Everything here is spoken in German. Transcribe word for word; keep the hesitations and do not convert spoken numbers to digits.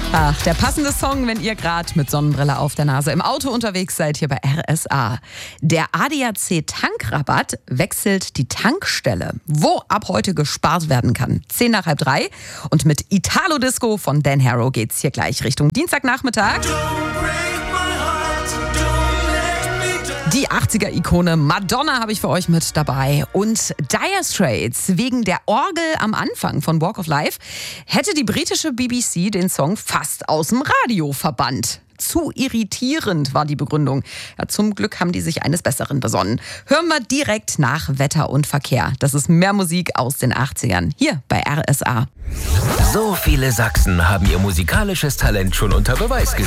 Ach, der passende Song, wenn ihr gerade mit Sonnenbrille auf der Nase im Auto unterwegs seid, hier bei R S A. Der A D A C-Tankrabatt wechselt die Tankstelle, wo ab heute gespart werden kann. Zehn nach halb drei. Und mit Italo Disco von Dan Harrow geht's hier gleich Richtung Dienstagnachmittag. Die achtziger-Ikone Madonna habe ich für euch mit dabei. Und Dire Straits, wegen der Orgel am Anfang von Walk of Life, hätte die britische B B C den Song fast aus dem Radio verbannt. Zu irritierend war die Begründung. Ja, zum Glück haben die sich eines Besseren besonnen. Hören wir direkt nach Wetter und Verkehr. Das ist mehr Musik aus den achtzigern. Hier bei R S A. So viele Sachsen haben ihr musikalisches Talent schon unter Beweis gestellt.